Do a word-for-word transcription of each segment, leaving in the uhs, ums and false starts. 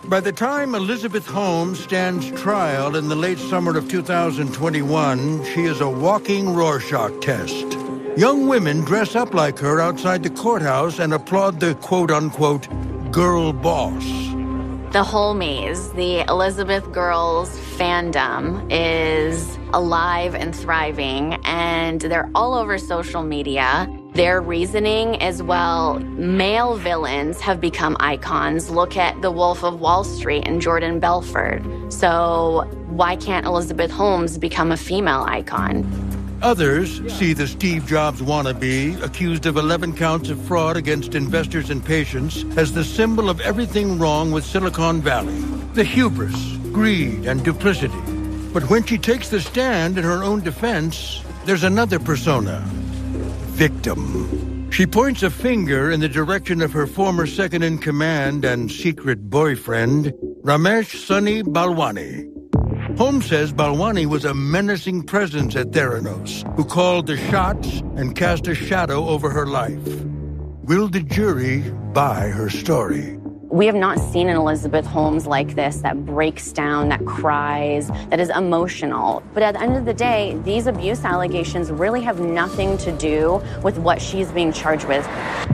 By the time Elizabeth Holmes stands trial in the late summer of two thousand twenty-one, she is a walking Rorschach test. Young women dress up like her outside the courthouse and applaud the quote-unquote girl boss. The Holmies, the Elizabeth Girls fandom, is alive and thriving, and they're all over social media. Their reasoning is, well, male villains have become icons. Look at The Wolf of Wall Street and Jordan Belfort. So why can't Elizabeth Holmes become a female icon? Others see the Steve Jobs wannabe, accused of eleven counts of fraud against investors and patients, as the symbol of everything wrong with Silicon Valley. The hubris, greed, and duplicity. But when she takes the stand in her own defense, there's another persona. Victim. She points a finger in the direction of her former second-in-command and secret boyfriend, Ramesh Sunny Balwani. Holmes says Balwani was a menacing presence at Theranos, who called the shots and cast a shadow over her life. Will the jury buy her story? We have not seen an Elizabeth Holmes like this that breaks down, that cries, that is emotional. But at the end of the day, these abuse allegations really have nothing to do with what she's being charged with.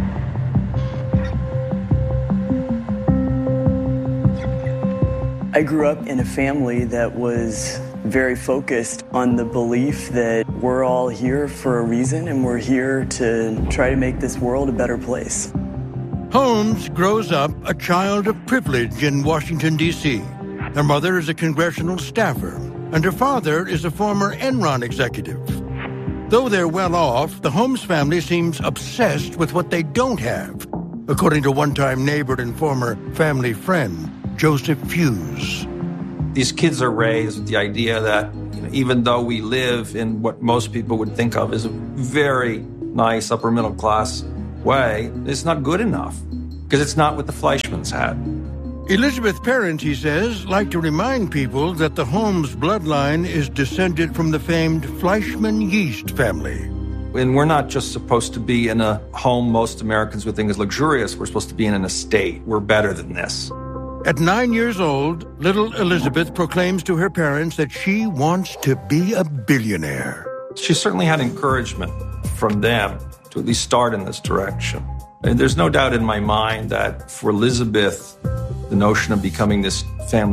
I grew up in a family that was very focused on the belief that we're all here for a reason and we're here to try to make this world a better place. Holmes grows up a child of privilege in Washington, D C Her mother is a congressional staffer, and her father is a former Enron executive. Though they're well off, the Holmes family seems obsessed with what they don't have, according to one-time neighbor and former family friend, Joseph Fuse. These kids are raised with the idea that, you know, even though we live in what most people would think of as a very nice upper middle class way, it's not good enough because it's not what the Fleischmans had. Elizabeth's parents, he says, like to remind people that the Holmes bloodline is descended from the famed Fleischmann yeast family. And we're not just supposed to be in a home most Americans would think is luxurious. We're supposed to be in an estate. We're better than this. At nine years old, little Elizabeth proclaims to her parents that she wants to be a billionaire. She certainly had encouragement from them to at least start in this direction. And there's no doubt in my mind that for Elizabeth, the notion of becoming this family